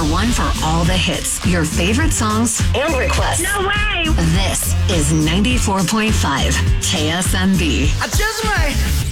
one for all the hits, your favorite songs, and requests. No way! This is 94.5 KSMB. I just might